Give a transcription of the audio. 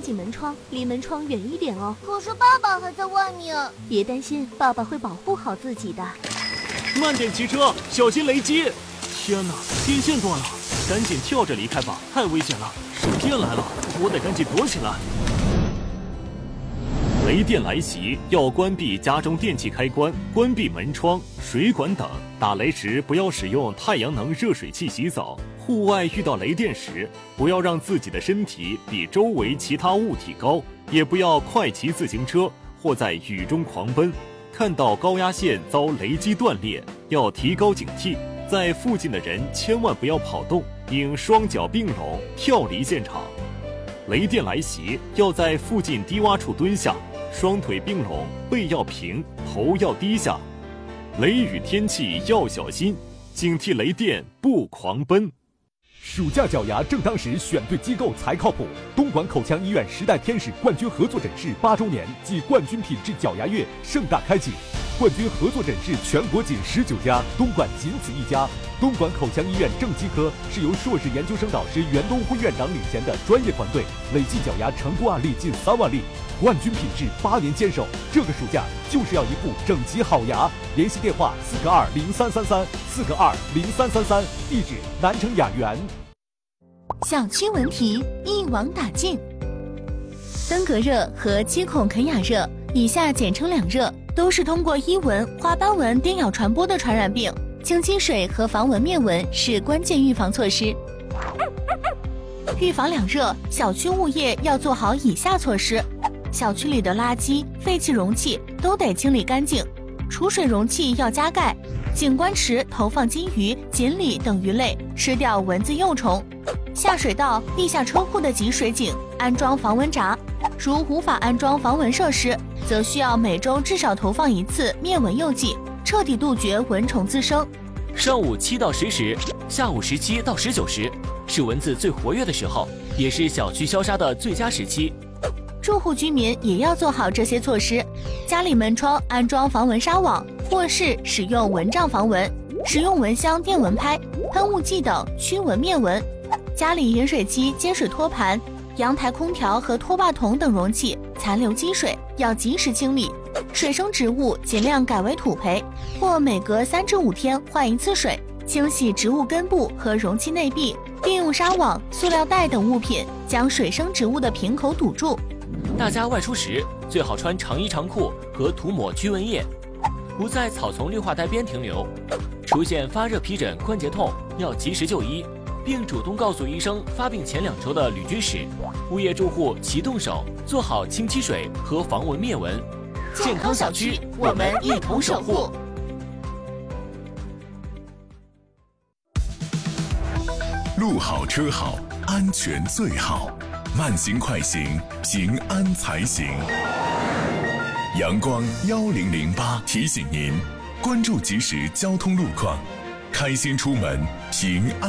紧门窗，离门窗远一点哦。 可是爸爸还在外面。 别担心，爸爸会保护好自己的。 慢点骑车，小心雷击！天哪，电线断了，赶紧跳着离开吧，太危险了！闪电来了，我得赶紧躲起来。雷电来袭，要关闭家中电器开关，关闭门窗、水管等。打雷时不要使用太阳能热水器洗澡。户外遇到雷电时，不要让自己的身体比周围其他物体高，也不要快骑自行车或在雨中狂奔。看到高压线遭雷击断裂，要提高警惕。在附近的人千万不要跑动，应双脚并拢跳离现场。雷电来袭，要在附近低洼处蹲下，双腿并拢，背要平，头要低下。雷雨天气要小心，警惕雷电不狂奔。 暑假脚牙正当时，选对机构才靠谱。东莞口腔医院时代天使冠军合作诊室8周年暨冠军品质脚牙月盛大开启，冠军合作诊室全国仅19家，东莞仅此一家。东莞口腔医院正畸科是由硕士研究生导师袁东辉院长领衔的专业团队，累计脚牙成功案例近3万例，冠军品质8年坚守。这个暑假就是要一副整齐好牙，联系电话4个20333，4个20333，地址南城雅园。 小区文题一网打尽。登革热和鸡孔啃咬热，以下简称两热，都是通过伊蚊、花斑蚊叮咬传播的传染病。清积水和防蚊灭蚊是关键预防措施。预防两热，小区物业要做好以下措施：小区里的垃圾、废弃容器都得清理干净，储水容器要加盖，景观池投放金鱼、锦鲤等鱼类，吃掉蚊子幼虫。下水道、地下车库的集水井安装防蚊闸，如无法安装防蚊设施，则需要每周至少投放1次灭蚊诱剂，彻底杜绝蚊虫滋生。 上午7到10时，下午17到19时，是蚊子最活跃的时候，也是小区消杀的最佳时期。 住户居民也要做好这些措施，家里门窗安装防蚊纱网，卧室使用蚊帐防蚊，使用蚊香、电蚊拍、喷雾剂等驱蚊灭蚊。家里饮水机、接水托盘、阳台空调和拖把桶等容器残留积水要及时清理，水生植物尽量改为土培，或每隔3至5天换1次水，清洗植物根部和容器内壁，并用纱网、塑料袋等物品将水生植物的瓶口堵住。 大家外出时最好穿长衣长裤和涂抹驱蚊液，不在草丛绿化带边停留。出现发热、皮疹、关节痛要及时就医，并主动告诉医生发病前2周的旅居史。物业住户齐动手，做好清积水和防蚊灭蚊。健康小区，我们一同守护。 路好车好，安全最好。慢行快行，平安才行。阳光1008提醒您，关注即时交通路况，开心出门，平安。